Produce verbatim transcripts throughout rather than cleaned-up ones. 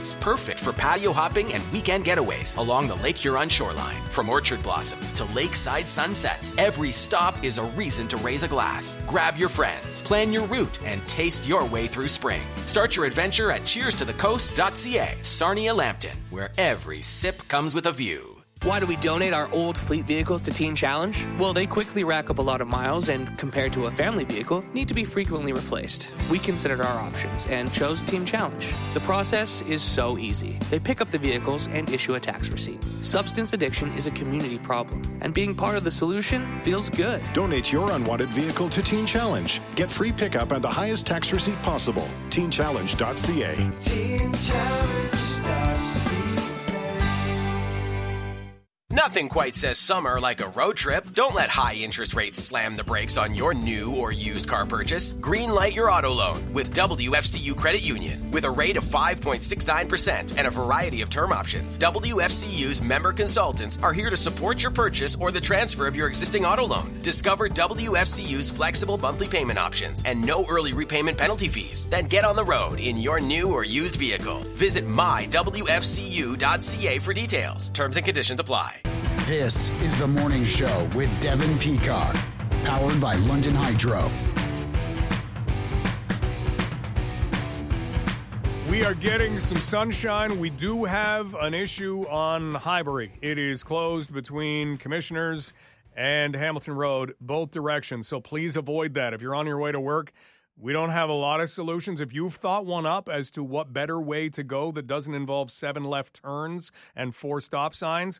Bungalows, perfect for patio hopping and weekend getaways along the Lake Huron shoreline. From orchard blossoms to lakeside sunsets, every stop is a reason to raise a glass. Grab your friends, plan your route, and taste your way through spring. Start your adventure at cheers to the coast dot c a. Sarnia Lambton, where every sip comes with a view. Why do we donate our old fleet vehicles to Teen Challenge? Well, they quickly rack up a lot of miles and, compared to a family vehicle, need to be frequently replaced. We considered our options and chose Teen Challenge. The process is so easy. They pick up the vehicles and issue a tax receipt. Substance addiction is a community problem, and being part of the solution feels good. Donate your unwanted vehicle to Teen Challenge. Get free pickup and the highest tax receipt possible. teen challenge dot c a. teen challenge dot c a. Nothing quite says summer like a road trip. Don't let high interest rates slam the brakes on your new or used car purchase. Greenlight your auto loan with W F C U Credit Union. With a rate of five point six nine percent and a variety of term options, W F C U's member consultants are here to support your purchase or the transfer of your existing auto loan. Discover W F C U's flexible monthly payment options and no early repayment penalty fees. Then get on the road in your new or used vehicle. Visit my w f c u dot c a for details. Terms and conditions apply. This is The Morning Show with Devin Peacock, powered by London Hydro. We are getting some sunshine. We do have an issue on Highbury. It is closed between Commissioners and Hamilton Road, both directions, so please avoid that. If you're on your way to work, we don't have a lot of solutions. If you've thought one up as to what better way to go that doesn't involve seven left turns and four stop signs,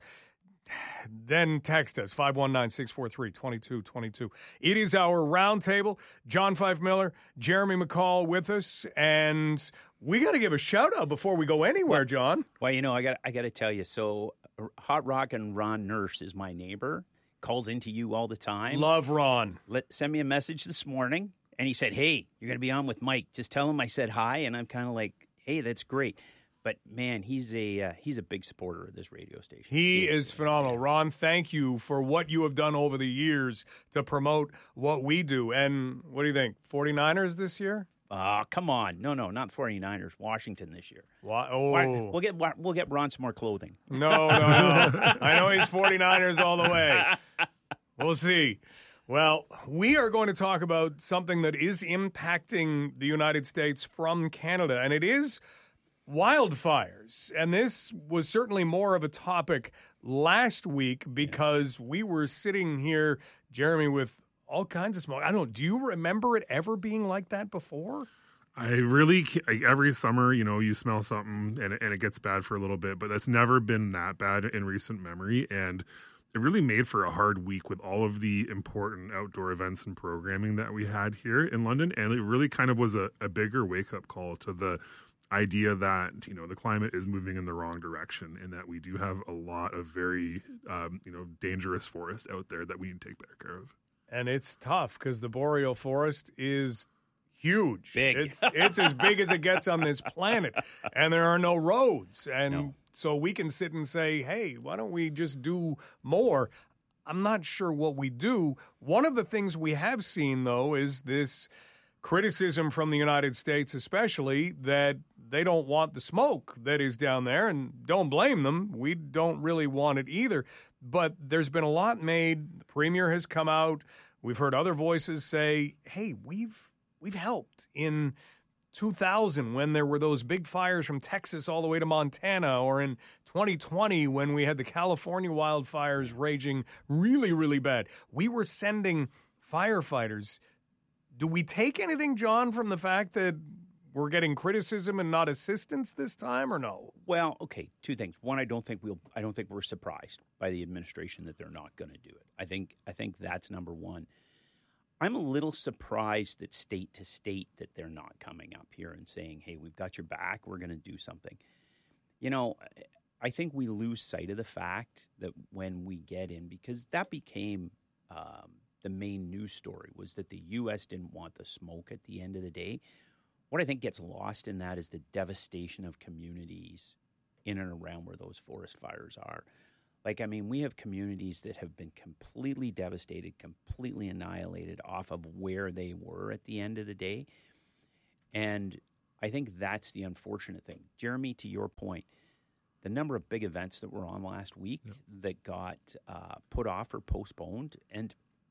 then text us, five one nine, six four three, two two two two. It is our roundtable. John Fife Miller, Jeremy McCall with us, and we got to give a shout-out before we go anywhere, John. Well, you know, I got I got to tell you, so Hot Rock and Ron Nurse is my neighbor, calls into you all the time. Love Ron. Let, send me a message this morning, and he said, hey, you're going to be on with Mike. Just tell him I said hi, and I'm kind of like, hey, that's great. But, man, he's a uh, he's a big supporter of this radio station. He He's, is phenomenal. yeah. Ron, thank you for what you have done over the years to promote what we do. And what do you think, forty-niners this year? Ah, uh, come on. No, no, not forty-niners. Washington this year. Why? Oh. We'll get we'll get Ron some more clothing. No, no, no. I know he's forty-niners all the way. We'll see. Well, we are going to talk about something that is impacting the United States from Canada, and it is wildfires. And this was certainly more of a topic last week because we were sitting here, Jeremy, with all kinds of smoke. I don't know. Do you remember it ever being like that before? I really, like, every summer, you know, you smell something and it, and it gets bad for a little bit, but that's never been that bad in recent memory. And it really made for a hard week with all of the important outdoor events and programming that we had here in London. And it really kind of was a, a bigger wake-up call to the idea that, you know, the climate is moving in the wrong direction and that we do have a lot of very, um, you know, dangerous forest out there that we need to take better care of. And it's tough because the boreal forest is huge. Big. It's, it's as big as it gets on this planet. And there are no roads. And No. so we can sit and say, hey, why don't we just do more? I'm not sure what we do. One of the things we have seen, though, is this criticism from the United States especially that they don't want the smoke that is down there, and don't blame them. We don't really want it either. But there's been a lot made. The Premier has come out. We've heard other voices say, hey, we've we've helped in two thousand when there were those big fires from Texas all the way to Montana, or in twenty twenty when we had the California wildfires raging really, really bad. We were sending firefighters. Do we take anything, John, from the fact that we're getting criticism and not assistance this time, or no? Well, okay, two things. One, I don't think we'll I don't think we're surprised by the administration that they're not going to do it. I think I think that's number one. I'm a little surprised that state to state that they're not coming up here and saying, hey, we've got your back, we're going to do something. You know, I think we lose sight of the fact that when we get in, because that became um, the main news story, was that the U S didn't want the smoke at the end of the day. What I think gets lost in that is the devastation of communities in and around where those forest fires are. Like, I mean, we have communities that have been completely devastated, completely annihilated off of where they were at the end of the day. And I think that's the unfortunate thing. Jeremy, to your point, the number of big events that were on last week yeah. that got uh, put off or postponed, and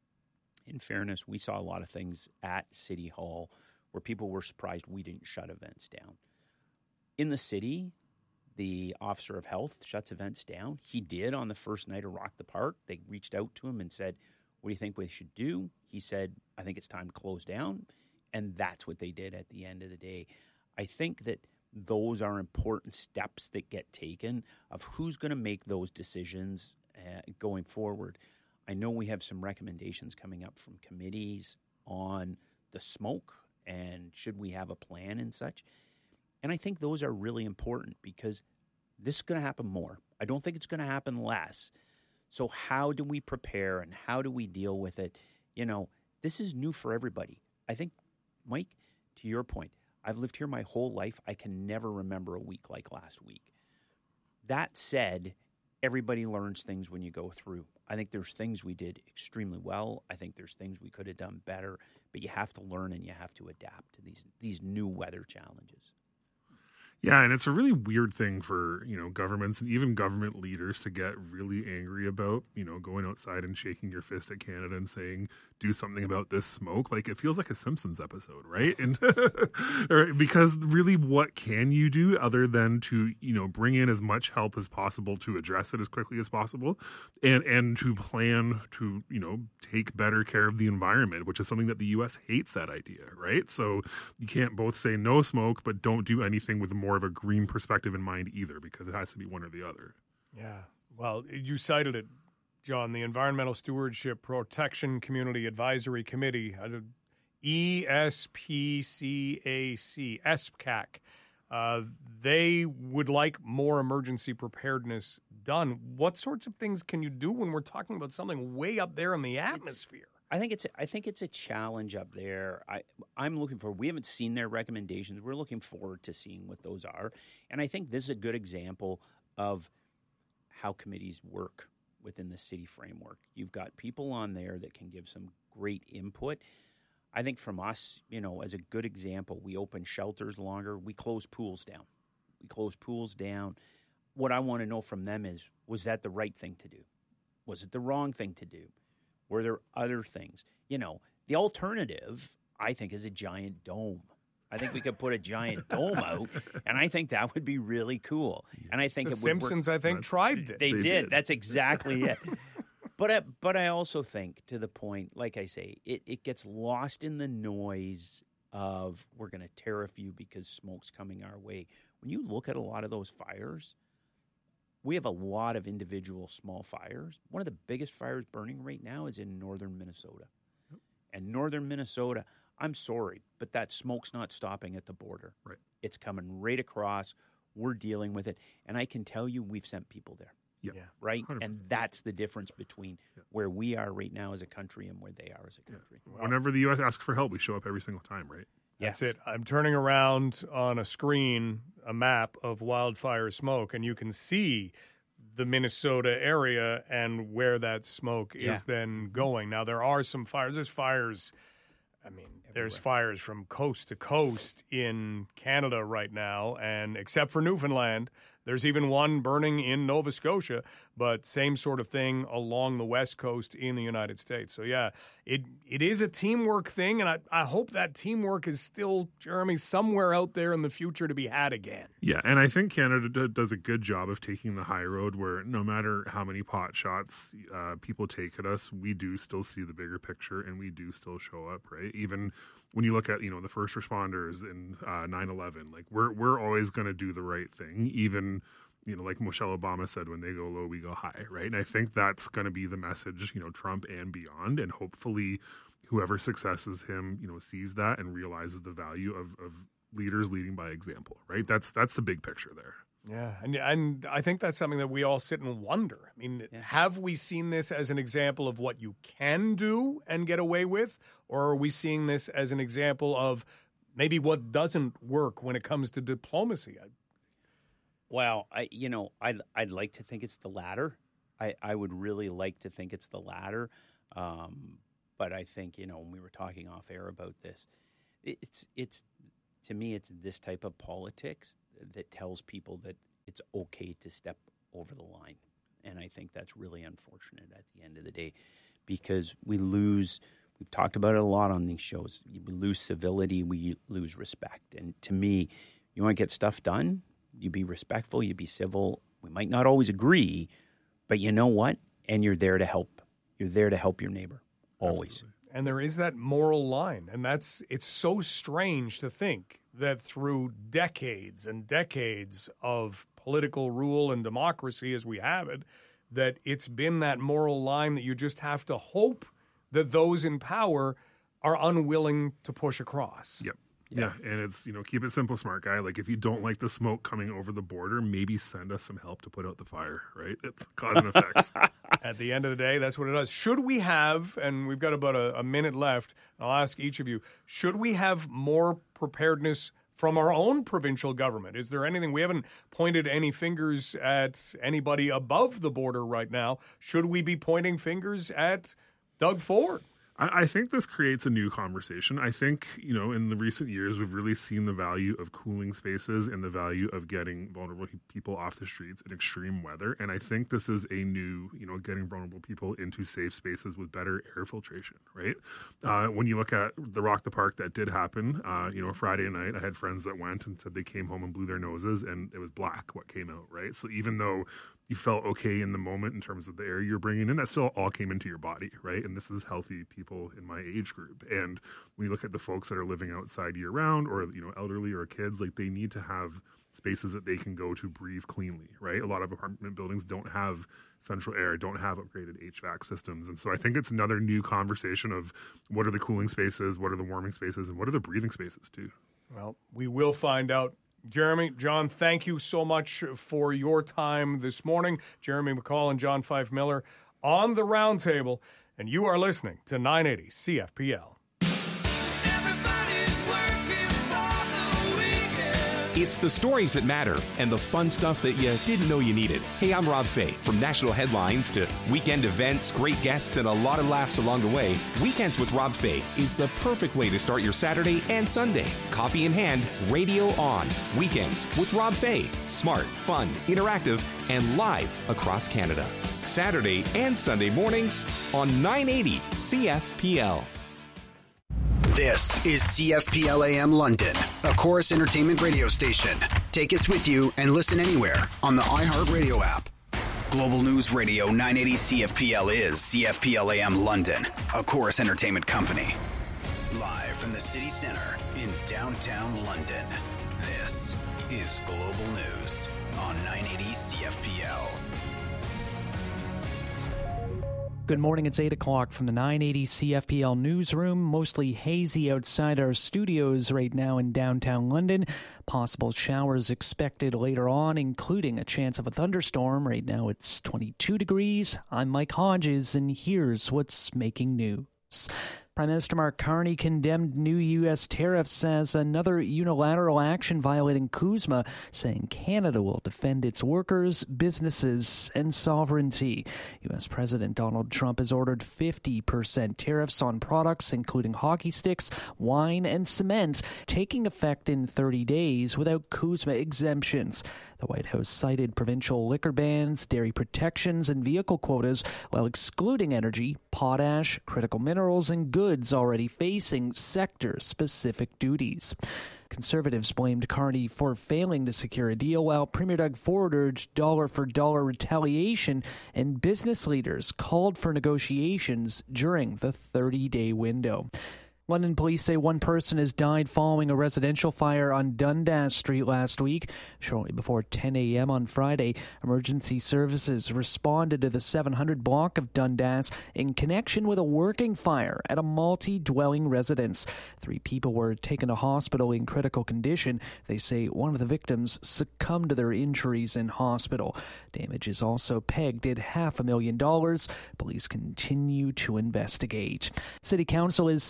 in fairness, we saw a lot of things at City Hall where people were surprised we didn't shut events down. In the city, the officer of health shuts events down. He did on the first night of Rock the Park. They reached out to him and said, what do you think we should do? He said, I think it's time to close down. And that's what they did at the end of the day. I think that those are important steps that get taken of who's going to make those decisions uh, going forward. I know we have some recommendations coming up from committees on the smoke and should we have a plan and such. And I think those are really important because this is going to happen more. I don't think it's going to happen less. So how do we prepare and how do we deal with it? You know, this is new for everybody. I think, Mike, to your point, I've lived here my whole life. I can never remember a week like last week. That said, everybody learns things when you go through. I think there's things we did extremely well. I think there's things we could have done better. But you have to learn and you have to adapt to these these new weather challenges. Yeah, and it's a really weird thing for, you know, governments and even government leaders to get really angry about, you know, going outside and shaking your fist at Canada and saying, do something about this smoke. Like, it feels like a Simpsons episode, right? And because really, what can you do other than to, you know, bring in as much help as possible to address it as quickly as possible and, and to plan to, you know, take better care of the environment, which is something that the U S hates that idea, right? So you can't both say no smoke, but don't do anything with more of a green perspective in mind either, because it has to be one or the other. Yeah. Well, you cited it, John, the Environmental Stewardship Protection Community Advisory Committee, E S P C A C, E S P C A C. Uh, they would like more emergency preparedness done. What sorts of things can you do when we're talking about something way up there in the atmosphere? It's, I think it's I think it's a challenge up there. I I'm looking for. We haven't seen their recommendations. We're looking forward to seeing what those are. And I think this is a good example of how committees work within the city framework. You've got people on there that can give some great input. I think from us, you know, as a good example, we open shelters longer. We close pools down. We close pools down. What I want to know from them is, was that the right thing to do? Was it the wrong thing to do? Were there other things? You know, the alternative, I think, is a giant dome. I think we could put a giant dome out, and I think that would be really cool. And I think the it Simpsons, would work. I think, tried this. They, They did. did. That's exactly it. But I, but I also think, to the point, like I say, it, it gets lost in the noise of we're going to tariff you because smoke's coming our way. When you look at a lot of those fires, we have a lot of individual small fires. One of the biggest fires burning right now is in northern Minnesota. Yep. And northern Minnesota, I'm sorry, but that smoke's not stopping at the border. Right. It's coming right across. We're dealing with it. And I can tell you we've sent people there. Yeah. Yeah. Right? one hundred percent. And that's the difference between yeah. where we are right now as a country and where they are as a country. Yeah. Whenever the U S asks for help, we show up every single time, right? That's it. I'm turning around on a screen, a map of wildfire smoke, and you can see the Minnesota area and where that smoke Yeah. is then going. Now, there are some fires. There's fires, I mean, Everywhere. There's fires from coast to coast in Canada right now, and except for Newfoundland, there's even one burning in Nova Scotia, but same sort of thing along the West Coast in the United States. So, yeah, it it is a teamwork thing, and I, I hope that teamwork is still, Jeremy, somewhere out there in the future to be had again. Yeah, and I think Canada d- does a good job of taking the high road where no matter how many pot shots uh, people take at us, we do still see the bigger picture, and we do still show up, right? Even when you look at, you know, the first responders in uh, nine eleven, like we're we're always going to do the right thing, even, you know, like Michelle Obama said, when they go low, we go high, right? And I think that's going to be the message, you know, Trump and beyond, and hopefully whoever successes him, you know, sees that and realizes the value of, of leaders leading by example, right? That's that's the big picture there. Yeah, and and I think that's something that we all sit and wonder. I mean, yeah. have we seen this as an example of what you can do and get away with, or are we seeing this as an example of maybe what doesn't work when it comes to diplomacy? Well, I you know, I'd, I'd like to think it's the latter. I, I would really like to think it's the latter. Um, but I think, you know, when we were talking off air about this, it's it's to me, it's this type of politics that tells people that it's okay to step over the line. And I think that's really unfortunate at the end of the day, because we lose, we've talked about it a lot on these shows, we lose civility, we lose respect. And to me, you want to get stuff done, you be respectful, you be civil. We might not always agree, but you know what? And you're there to help. You're there to help your neighbor, always. Absolutely. And there is that moral line. And that's, it's so strange to think that through decades and decades of political rule and democracy as we have it, that it's been that moral line that you just have to hope that those in power are unwilling to push across. Yep. Yeah. yeah, and it's, you know, keep it simple, smart guy. Like, if you don't like the smoke coming over the border, maybe send us some help to put out the fire, right? It's cause and effect. At the end of the day, that's what it does. Should we have, and we've got about a, a minute left, I'll ask each of you, should we have more preparedness from our own provincial government? Is there anything, we haven't pointed any fingers at anybody above the border right now. Should we be pointing fingers at Doug Ford? I think this creates a new conversation. I think, you know, in the recent years, we've really seen the value of cooling spaces and the value of getting vulnerable people off the streets in extreme weather. And I think this is a new, you know, getting vulnerable people into safe spaces with better air filtration, right? Uh, when you look at the Rock the Park, that did happen. Uh, you know, Friday night, I had friends that went and said they came home and blew their noses, and it was black what came out, right? So even though you felt okay in the moment in terms of the air you're bringing in, that still all came into your body, right? And this is healthy people in my age group. And when you look at the folks that are living outside year round, or, you know, elderly or kids, like, they need to have spaces that they can go to breathe cleanly, right? A lot of apartment buildings don't have central air, don't have upgraded H V A C systems. And so I think it's another new conversation of what are the cooling spaces, what are the warming spaces, and what are the breathing spaces too? Well, we will find out. Jeremy, John, thank you so much for your time this morning. Jeremy McCall and John Fife Miller on the Roundtable, and you are listening to nine eighty C F P L. It's the stories that matter and the fun stuff that you didn't know you needed. Hey, I'm Rob Fay. From national headlines to weekend events, great guests, and a lot of laughs along the way, Weekends with Rob Fay is the perfect way to start your Saturday and Sunday. Coffee in hand, radio on. Weekends with Rob Fay. Smart, fun, interactive, and live across Canada. Saturday and Sunday mornings on nine eighty C F P L. This is C F P L A M London, a Chorus Entertainment radio station. Take us with you and listen anywhere on the iHeartRadio app. Global News Radio nine eighty C F P L is C F P L A M London, a Chorus Entertainment company. Live from the city center in downtown London, this is Global News on nine eighty C F P L. Good morning, it's eight o'clock from the nine eighty C F P L newsroom. Mostly hazy outside our studios right now in downtown London. Possible showers expected later on, including a chance of a thunderstorm. Right now it's twenty-two degrees. I'm Mike Hodges, and here's what's making news. Prime Minister Mark Carney condemned new U S tariffs as another unilateral action violating CUSMA, saying Canada will defend its workers, businesses, and sovereignty. U S President Donald Trump has ordered fifty percent tariffs on products including hockey sticks, wine, and cement, taking effect in thirty days without CUSMA exemptions. The White House cited provincial liquor bans, dairy protections, and vehicle quotas, while excluding energy, potash, critical minerals, and goods already facing sector-specific duties. Conservatives blamed Carney for failing to secure a deal, while Premier Doug Ford urged dollar-for-dollar retaliation, and business leaders called for negotiations during the thirty-day window. London police say one person has died following a residential fire on Dundas Street last week. Shortly before ten a.m. on Friday, emergency services responded to the seven hundred block of Dundas in connection with a working fire at a multi-dwelling residence. Three people were taken to hospital in critical condition. They say one of the victims succumbed to their injuries in hospital. Damage is also pegged at half a million dollars. Police continue to investigate. City Council is set to approve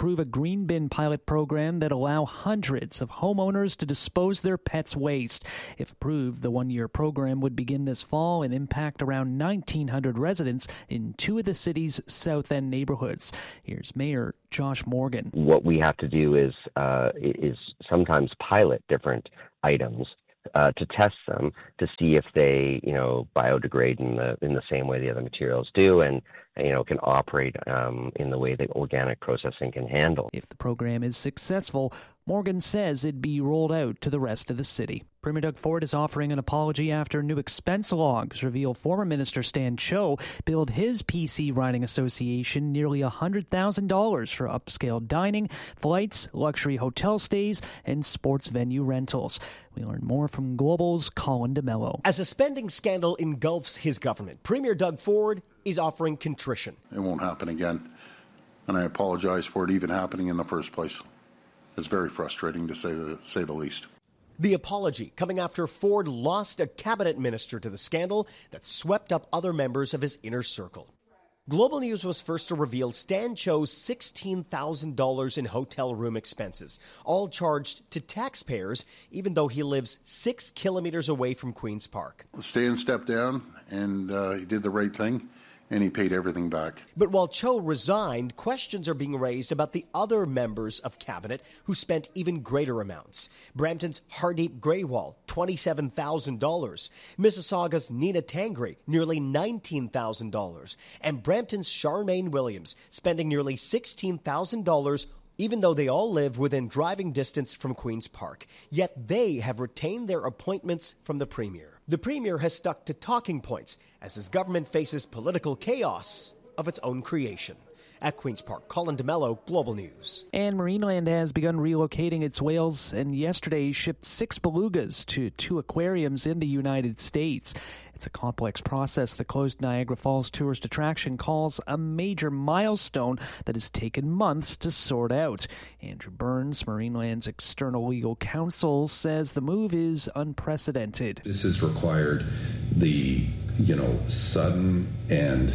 approve a green bin pilot program that allow hundreds of homeowners to dispose their pets' waste. If approved, the one-year program would begin this fall and impact around nineteen hundred residents in two of the city's South End neighborhoods. Here's Mayor Josh Morgan. What we have to do is uh, is sometimes pilot different items uh, to test them to see if they, you know, biodegrade in the in the same way the other materials do, and you know can operate um, in the way that organic processing can handle. If the program is successful, Morgan says it'd be rolled out to the rest of the city. Premier Doug Ford is offering an apology after new expense logs reveal former Minister Stan Cho billed his P C Riding Association nearly one hundred thousand dollars for upscale dining, flights, luxury hotel stays, and sports venue rentals. We learn more from Global's Colin DeMello. As a spending scandal engulfs his government, Premier Doug Ford is offering contrition. It won't happen again, and I apologize for it even happening in the first place. It's very frustrating, to say the, say the least. The apology coming after Ford lost a cabinet minister to the scandal that swept up other members of his inner circle. Global News was first to reveal Stan Cho's sixteen thousand dollars in hotel room expenses, all charged to taxpayers, even though he lives six kilometers away from Queen's Park. Stan stepped down, and uh, he did the right thing, and he paid everything back. But while Cho resigned, questions are being raised about the other members of cabinet who spent even greater amounts. Brampton's Hardeep Grewal, twenty-seven thousand dollars. Mississauga's Nina Tangri, nearly nineteen thousand dollars. And Brampton's Charmaine Williams, spending nearly sixteen thousand dollars, even though they all live within driving distance from Queen's Park. Yet they have retained their appointments from the Premier. The Premier has stuck to talking points as his government faces political chaos of its own creation. At Queen's Park, Colin DeMello, Global News. And Marineland has begun relocating its whales and yesterday shipped six belugas to two aquariums in the United States. It's a complex process the closed Niagara Falls tourist attraction calls a major milestone that has taken months to sort out. Andrew Burns, Marineland's external legal counsel, says the move is unprecedented. This has required the, you know, sudden and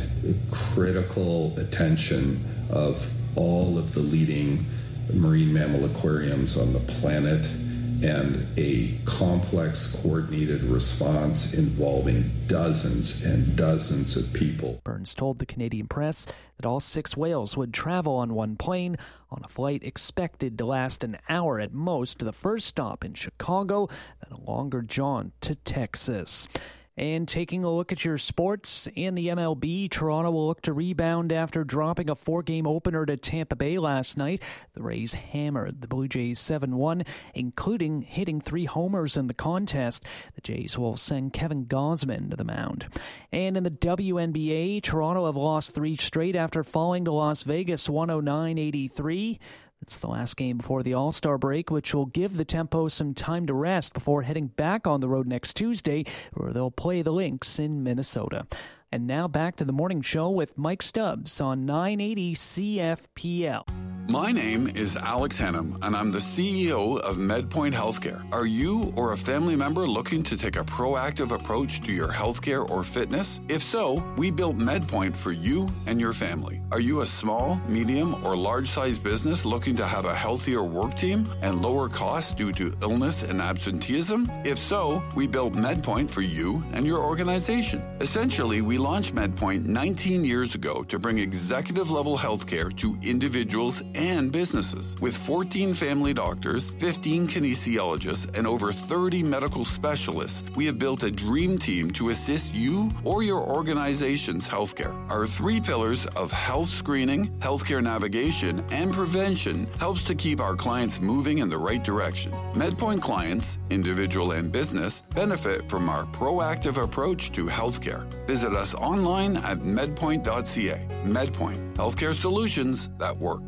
critical attention of all of the leading marine mammal aquariums on the planet, and a complex, coordinated response involving dozens and dozens of people. Burns told the Canadian press that all six whales would travel on one plane on a flight expected to last an hour at most to the first stop in Chicago, then a longer jaunt to Texas. And taking a look at your sports, in the M L B, Toronto will look to rebound after dropping a four-game opener to Tampa Bay last night. The Rays hammered the Blue Jays seven one, including hitting three homers in the contest. The Jays will send Kevin Gausman to the mound. And in the W N B A, Toronto have lost three straight after falling to Las Vegas one oh nine eighty-three. It's the last game before the All-Star break, which will give the Tempo some time to rest before heading back on the road next Tuesday, where they'll play the Lynx in Minnesota. And now back to the morning show with Mike Stubbs on nine eighty C F P L. My name is Alex Hannum, and I'm the C E O of MedPoint Healthcare. Are you or a family member looking to take a proactive approach to your healthcare or fitness? If so, we built MedPoint for you and your family. Are you a small, medium, or large-sized business looking to have a healthier work team and lower costs due to illness and absenteeism? If so, we built MedPoint for you and your organization. Essentially, we launched MedPoint nineteen years ago to bring executive-level healthcare to individuals and businesses. With fourteen family doctors, fifteen kinesiologists, and over thirty medical specialists, we have built a dream team to assist you or your organization's healthcare. Our three pillars of health screening, healthcare navigation, and prevention helps to keep our clients moving in the right direction. MedPoint clients, individual and business, benefit from our proactive approach to healthcare. Visit us online at medpoint dot c a. MedPoint, healthcare solutions that work.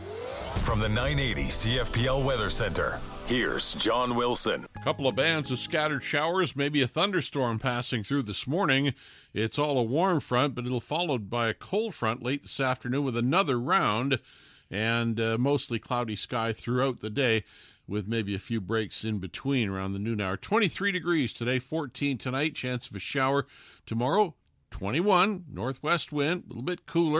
From the nine eighty C F P L Weather Center, here's John Wilson. A couple of bands of scattered showers, maybe a thunderstorm passing through this morning. It's all a warm front, but it'll followed by a cold front late this afternoon with another round, and uh, mostly cloudy sky throughout the day with maybe a few breaks in between around the noon hour. twenty-three degrees today, fourteen tonight, chance of a shower tomorrow. twenty-one, northwest wind, a little bit cooler,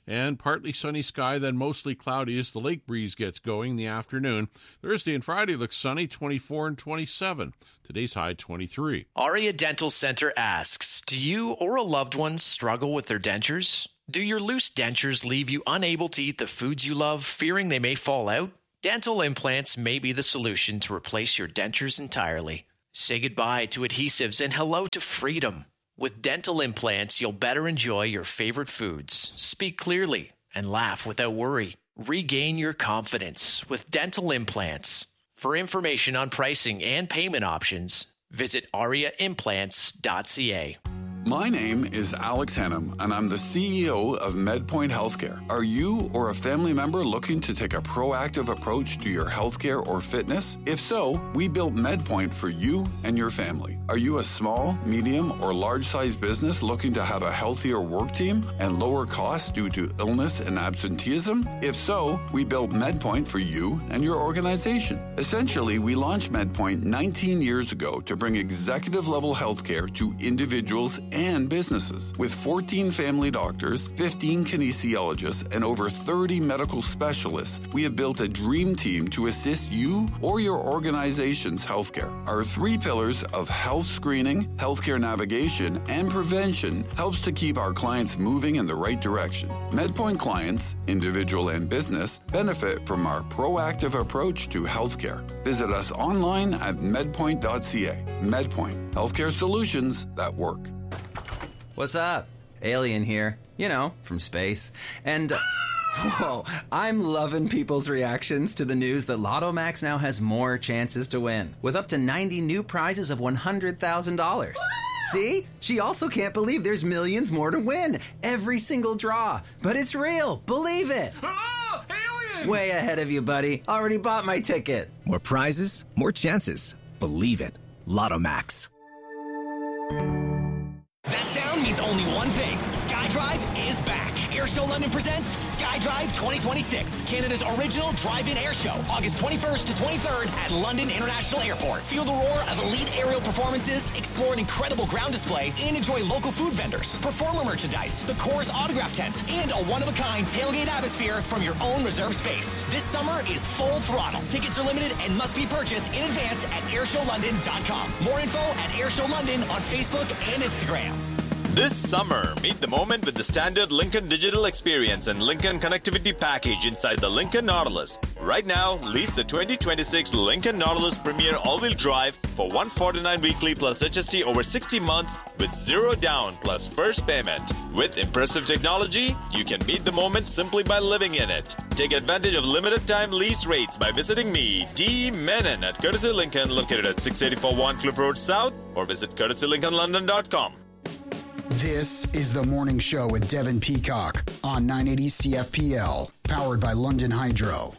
and partly sunny sky, then mostly cloudy as the lake breeze gets going in the afternoon. Thursday and Friday looks sunny, twenty-four and twenty-seven. Today's high, twenty-three. Aria Dental Center asks, do you or a loved one struggle with their dentures? Do your loose dentures leave you unable to eat the foods you love, fearing they may fall out? Dental implants may be the solution to replace your dentures entirely. Say goodbye to adhesives and hello to freedom. With dental implants, you'll better enjoy your favorite foods, speak clearly, and laugh without worry. Regain your confidence with dental implants. For information on pricing and payment options, visit aria implants dot c a. My name is Alex Hannum, and I'm the C E O of MedPoint Healthcare. Are you or a family member looking to take a proactive approach to your healthcare or fitness? If so, we built MedPoint for you and your family. Are you a small, medium, or large-sized business looking to have a healthier work team and lower costs due to illness and absenteeism? If so, we built MedPoint for you and your organization. Essentially, we launched MedPoint nineteen years ago to bring executive-level healthcare to individuals and businesses. With fourteen family doctors, fifteen kinesiologists, and over thirty medical specialists, we have built a dream team to assist you or your organization's healthcare. Our three pillars of health screening, healthcare navigation, and prevention helps to keep our clients moving in the right direction. MedPoint clients, individual and business, benefit from our proactive approach to healthcare. Visit us online at medpoint dot c a. MedPoint, healthcare solutions that work. What's up? Alien here. You know, from space. And, uh, whoa, I'm loving people's reactions to the news that Lotto Max now has more chances to win, with up to ninety new prizes of one hundred thousand dollars. See? She also can't believe there's millions more to win. Every single draw. But it's real. Believe it. Oh, alien! Way ahead of you, buddy. Already bought my ticket. More prizes, more chances. Believe it. Lotto Max. That sound means only one thing. SkyDrive is back. Airshow London presents SkyDrive twenty twenty-six, Canada's original drive-in air show, August twenty-first to twenty-third at London International Airport. Feel the roar of elite aerial performances, explore an incredible ground display, and enjoy local food vendors, performer merchandise, the Chorus autograph tent, and a one-of-a-kind tailgate atmosphere from your own reserved space. This summer is full throttle. Tickets are limited and must be purchased in advance at airshow london dot com. More info at Airshow London on Facebook and Instagram. This summer, meet the moment with the standard Lincoln Digital Experience and Lincoln Connectivity Package inside the Lincoln Nautilus. Right now, lease the twenty twenty-six Lincoln Nautilus Premier All-Wheel Drive for one hundred forty-nine dollars weekly plus H S T over sixty months with zero down plus first payment. With impressive technology, you can meet the moment simply by living in it. Take advantage of limited time lease rates by visiting me, D. Menon, at Courtesy Lincoln, located at six eighty-four Warncliffe Road South, or visit courtesy lincoln london dot com. This is The Morning Show with Devin Peacock on nine eighty C F P L, powered by London Hydro.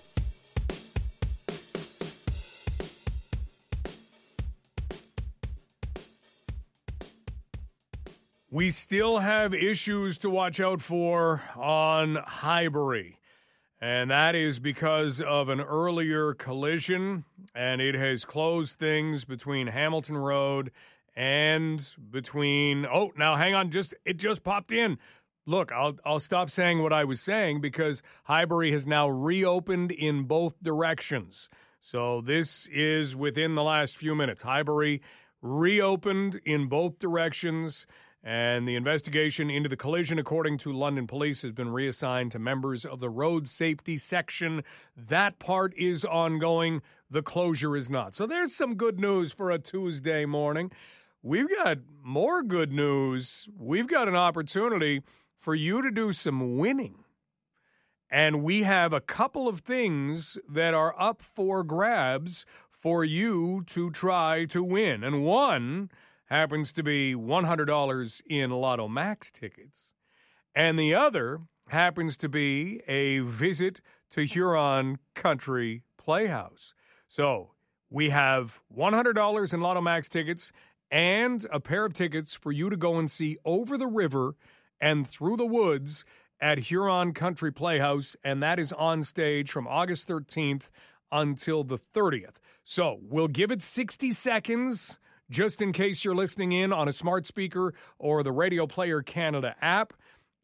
We still have issues to watch out for on Highbury, and that is because of an earlier collision, and it has closed things between Hamilton Road and between, oh, now hang on, just it just popped in. Look, I'll I'll stop saying what I was saying because Highbury has now reopened in both directions. So this is within the last few minutes. Highbury reopened in both directions, and the investigation into the collision, according to London Police, has been reassigned to members of the road safety section. That part is ongoing. The closure is not. So there's some good news for a Tuesday morning. We've got more good news. We've got an opportunity for you to do some winning. And we have a couple of things that are up for grabs for you to try to win. And one happens to be one hundred dollars in Lotto Max tickets. And the other happens to be a visit to Huron Country Playhouse. So we have one hundred dollars in Lotto Max tickets and a pair of tickets for you to go and see Over the River and Through the Woods at Huron Country Playhouse, and that is on stage from August thirteenth until the thirtieth. So we'll give it sixty seconds just in case you're listening in on a smart speaker or the Radio Player Canada app,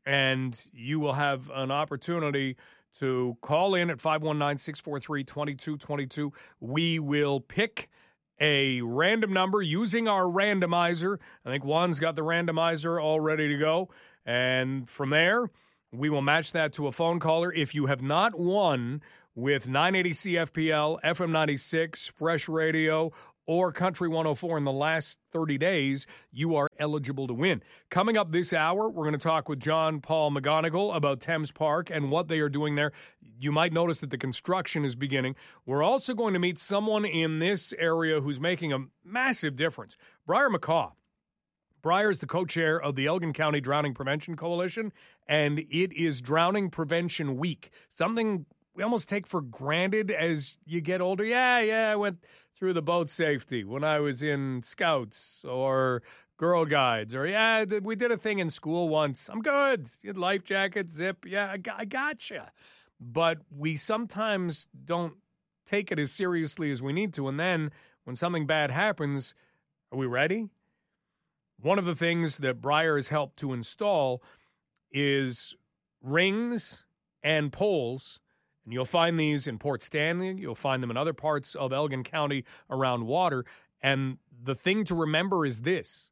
and you will have an opportunity to call in at five one nine, six four three, two two two two. We will pick a random number using our randomizer. I think Juan's got the randomizer all ready to go. And from there, we will match that to a phone caller. If you have not won with nine eighty C F P L, F M ninety-six, Fresh Radio, or Country one oh four in the last thirty days, you are eligible to win. Coming up this hour, we're going to talk with John Paul McGonigal about Thames Park and what they are doing there. You might notice that the construction is beginning. We're also going to meet someone in this area who's making a massive difference. Briar McCaw. Briar is the co-chair of the Elgin County Drowning Prevention Coalition, and it is Drowning Prevention Week, something we almost take for granted as you get older. Yeah, yeah, I went through the boat safety when I was in Scouts or Girl Guides, or yeah, we did a thing in school once. I'm good. Life jacket, zip. Yeah, I, I gotcha. But we sometimes don't take it as seriously as we need to. And then when something bad happens, are we ready? One of the things that Briar has helped to install is rings and poles. And you'll find these in Port Stanley. You'll find them in other parts of Elgin County around water. And the thing to remember is this.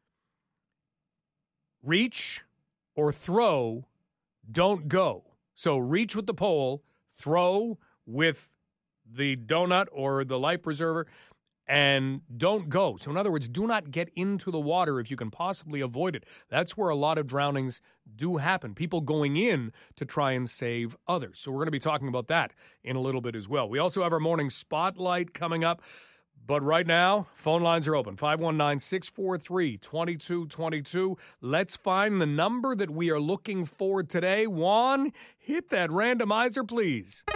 Reach or throw, don't go. So reach with the pole, throw with the donut or the life preserver, and don't go. So in other words, do not get into the water if you can possibly avoid it. That's where a lot of drownings do happen. People going in to try and save others. So we're going to be talking about that in a little bit as well. We also have our morning spotlight coming up. But right now, phone lines are open. five one nine, six four three, two two two two. Let's find the number that we are looking for today. Juan, hit that randomizer, please.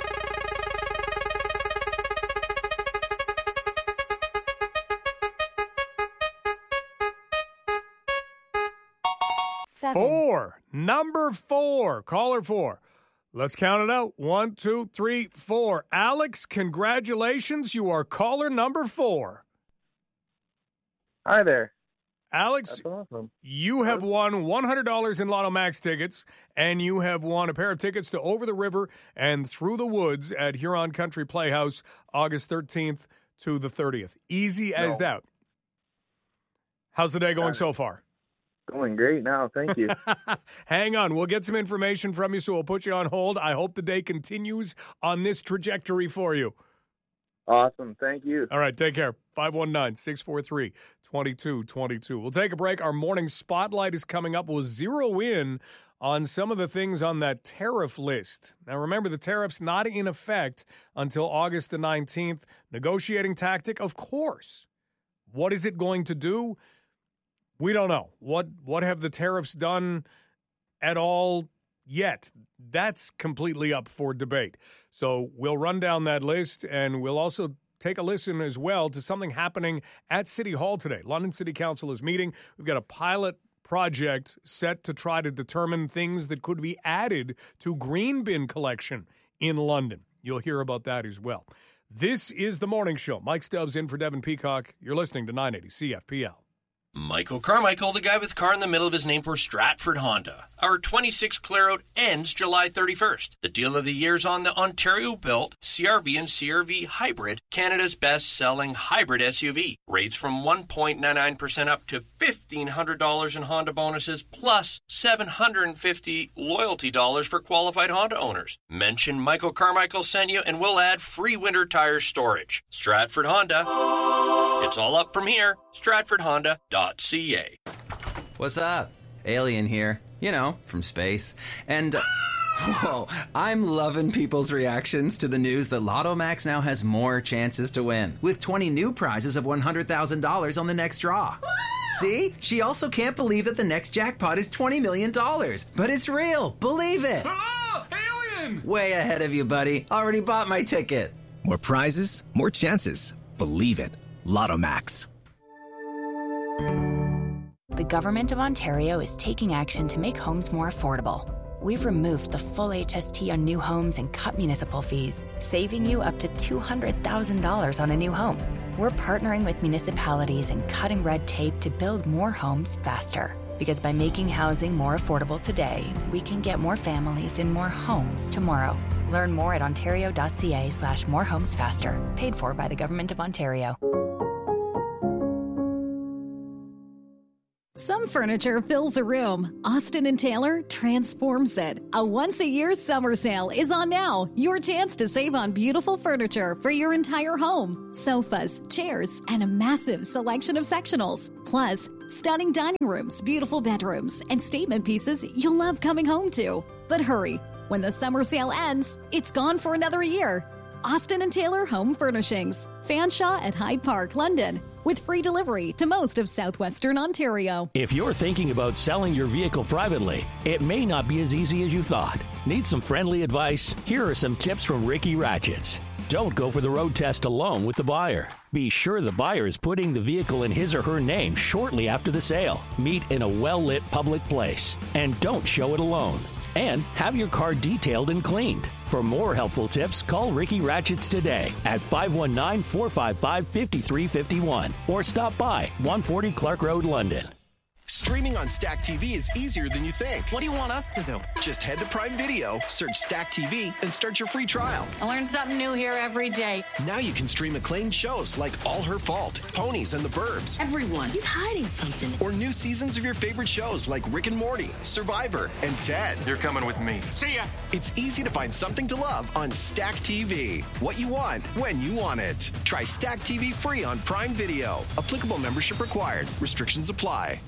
Seven. Four. Number four. Caller four. Let's count it out. One, two, three, four. Alex, congratulations. You are caller number four. Hi there. Alex, awesome. You have won one hundred dollars in Lotto Max tickets, and you have won a pair of tickets to Over the River and Through the Woods at Huron Country Playhouse, August thirteenth to the thirtieth. Easy as no. that. How's the day going so far? Going great now, thank you. Hang on, we'll get some information from you, so we'll put you on hold. I hope the day continues on this trajectory for you. Awesome, thank you. All right, take care. five one nine, six four three, two two two two. We'll take a break. Our morning spotlight is coming up. We'll zero in on some of the things on that tariff list. Now, remember, the tariff's not in effect until August the nineteenth. Negotiating tactic, of course. What is it going to do? We don't know. What what have the tariffs done at all yet? That's completely up for debate. So we'll run down that list, and we'll also take a listen as well to something happening at City Hall today. London City Council is meeting. We've got a pilot project set to try to determine things that could be added to green bin collection in London. You'll hear about that as well. This is The Morning Show. Mike Stubbs in for Devin Peacock. You're listening to nine eighty C F P L. Michael Carmichael, the guy with car in the middle of his name for Stratford Honda. Our twenty-six clear out ends July thirty-first. The deal of the year is on the Ontario-built C R V and C R V Hybrid, Canada's best-selling hybrid S U V. Rates from one point nine nine percent up to fifteen hundred dollars in Honda bonuses, plus seven hundred fifty loyalty dollars for qualified Honda owners. Mention Michael Carmichael sent you, and we'll add free winter tire storage. Stratford Honda. It's all up from here. Stratford Honda dot C A. What's up? Alien here. You know, from space. And, uh, whoa, I'm loving people's reactions to the news that Lotto Max now has more chances to win, with twenty new prizes of one hundred thousand dollars on the next draw. See? She also can't believe that the next jackpot is twenty million dollars. But it's real. Believe it. Oh, alien! Way ahead of you, buddy. Already bought my ticket. More prizes, more chances. Believe it. Lotto Max. The Government of Ontario is taking action to make homes more affordable. We've removed the full H S T on new homes and cut municipal fees, saving you up to two hundred thousand dollars on a new home. We're partnering with municipalities and cutting red tape to build more homes faster. Because by making housing more affordable today, we can get more families in more homes tomorrow. Learn more at ontario.ca slash more homes faster. Paid for by the Government of Ontario. Some furniture fills a room. Austin and Taylor transforms it. A once-a-year summer sale is on now. Your chance to save on beautiful furniture for your entire home. Sofas, chairs, and a massive selection of sectionals. Plus, stunning dining rooms, beautiful bedrooms, and statement pieces you'll love coming home to. But hurry, when the summer sale ends, it's gone for another year. Austin and Taylor Home Furnishings. Fanshawe at Hyde Park, London. With free delivery to most of southwestern Ontario. If you're thinking about selling your vehicle privately, it may not be as easy as you thought. Need some friendly advice? Here are some tips from Ricky Ratchets. Don't go for the road test alone with the buyer. Be sure the buyer is putting the vehicle in his or her name shortly after the sale. Meet in a well-lit public place. And don't show it alone. And have your car detailed and cleaned. For more helpful tips, call Ricky Ratchets today at five one nine, four five five, five three five one or stop by one forty Clark Road, London. Streaming on Stack T V is easier than you think. What do you want us to do? Just head to Prime Video, search Stack T V, and start your free trial. I learn something new here every day. Now you can stream acclaimed shows like All Her Fault, Ponies and the Burbs. Everyone, he's hiding something. Or new seasons of your favorite shows like Rick and Morty, Survivor, and Ted. You're coming with me. See ya! It's easy to find something to love on Stack T V. What you want, when you want it. Try Stack T V free on Prime Video. Applicable membership required. Restrictions apply.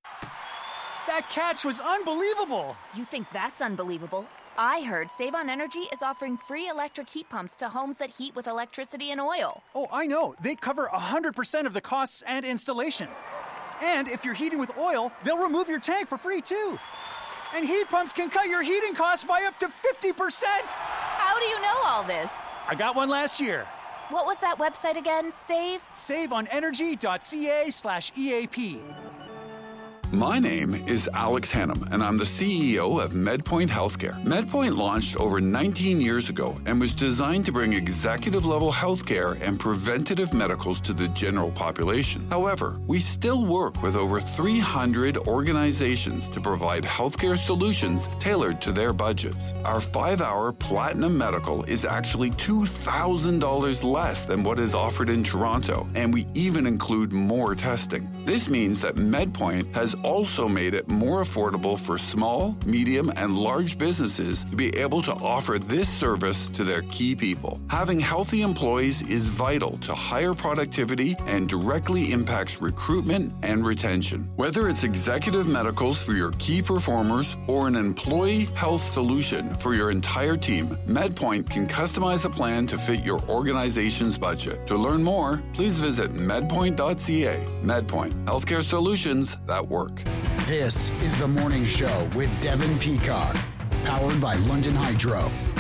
That catch was unbelievable! You think that's unbelievable? I heard Save On Energy is offering free electric heat pumps to homes that heat with electricity and oil. Oh, I know. They cover one hundred percent of the costs and installation. And if you're heating with oil, they'll remove your tank for free, too. And heat pumps can cut your heating costs by up to fifty percent! How do you know all this? I got one last year. What was that website again? Save? saveonenergy.ca slash EAP. My name is Alex Hannum, and I'm the C E O of MedPoint Healthcare. MedPoint launched over nineteen years ago and was designed to bring executive-level healthcare and preventative medicals to the general population. However, we still work with over three hundred organizations to provide healthcare solutions tailored to their budgets. Our five-hour Platinum Medical is actually two thousand dollars less than what is offered in Toronto, and we even include more testing. This means that MedPoint has also made it more affordable for small, medium, and large businesses to be able to offer this service to their key people. Having healthy employees is vital to higher productivity and directly impacts recruitment and retention. Whether it's executive medicals for your key performers or an employee health solution for your entire team, MedPoint can customize a plan to fit your organization's budget. To learn more, please visit medpoint dot c a. MedPoint, healthcare solutions that work. This is The Morning Show with Devin Peacock, powered by London Hydro.